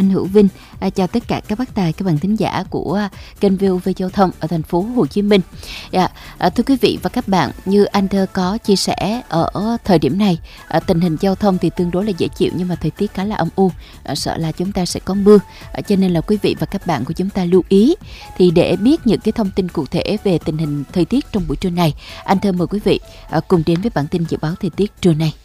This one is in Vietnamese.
anh Hữu Vinh, chào tất cả các bác tài, các bạn thính giả của kênh VOV Giao thông ở thành phố Hồ Chí Minh. Thưa quý vị và các bạn, như anh Thơ có chia sẻ ở thời điểm này, tình hình giao thông thì tương đối là dễ chịu, nhưng mà thời tiết khá là âm u, sợ là chúng ta sẽ có mưa, cho nên là quý vị và các bạn của chúng ta lưu ý. Thì để biết những cái thông tin cụ thể về tình hình thời tiết trong buổi trưa này, anh Thơ mời quý vị cùng đến với bản tin dự báo thời tiết trưa nay.